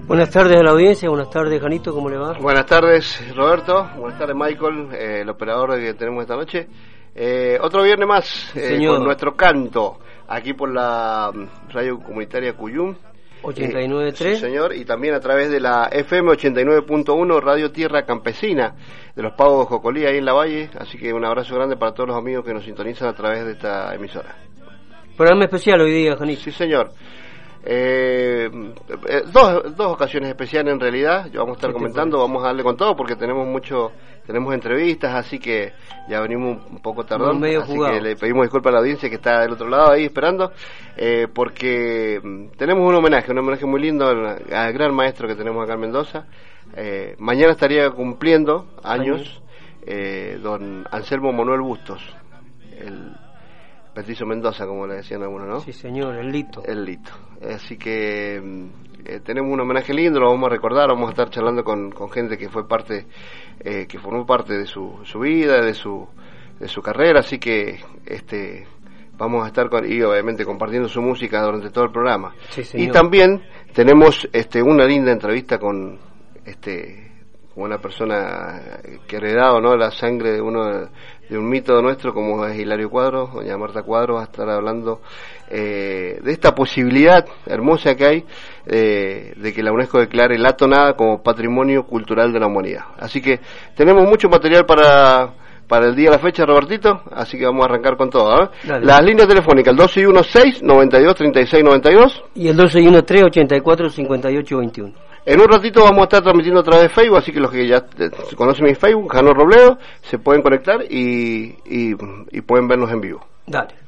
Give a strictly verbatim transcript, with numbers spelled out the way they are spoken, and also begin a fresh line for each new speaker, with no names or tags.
Buenas tardes a la audiencia, buenas tardes Janito, ¿cómo le va?
Buenas tardes Roberto, buenas tardes Michael, eh, el operador que tenemos esta noche. Eh, otro viernes más eh, con nuestro canto, aquí por la radio comunitaria Cuyum.
ochenta y nueve punto tres.
Eh, sí, señor, y también a través de la F M ochenta y nueve punto uno, Radio Tierra Campesina, de los Pagos de Jocolí, ahí en la Valle. Así que un abrazo grande para todos los amigos que nos sintonizan a través de esta emisora.
Programa especial hoy día, Janito.
Sí, señor. Eh, eh, dos, dos ocasiones especiales en realidad. Yo vamos a estar comentando, vamos a darle con todo porque tenemos mucho, tenemos entrevistas, así que ya venimos un poco tardón,
medio
así
jugado.
que le pedimos disculpas a la audiencia que está del otro lado ahí esperando, eh, porque tenemos un homenaje, un homenaje muy lindo al, al gran maestro que tenemos acá en Mendoza. Eh, mañana estaría cumpliendo años eh, don Anselmo Manuel Bustos, el Petizo Mendoza, como le decían algunos, ¿no?
Sí, señor, el Lito.
El Lito. Así que eh, tenemos un homenaje lindo, lo vamos a recordar, vamos a estar charlando con, con gente que fue parte, eh, que formó parte de su, su vida, de su, de su carrera, así que este vamos a estar con, y obviamente compartiendo su música durante todo el programa.
Sí, señor.
Y también tenemos este una linda entrevista con este una persona que ha heredado, ¿no?, la sangre de uno de, de un mito nuestro como es Hilario Cuadros. Doña Marta Cuadros va a estar hablando eh, de esta posibilidad hermosa que hay eh, de que la UNESCO declare la tonada como Patrimonio Cultural de la Humanidad. Así que tenemos mucho material para para el día de la fecha, Robertito, así que vamos a arrancar con todo, ¿eh? Las líneas telefónicas, el dos seis uno seis, noventa y dos, treinta y seis noventa y dos
y el dos seis uno tres, ochenta y cuatro, cincuenta y ocho veintiuno.
En un ratito vamos a estar transmitiendo a través de Facebook, así que los que ya conocen mi Facebook, Jano Robledo, se pueden conectar y, y, y pueden vernos en vivo.
Dale.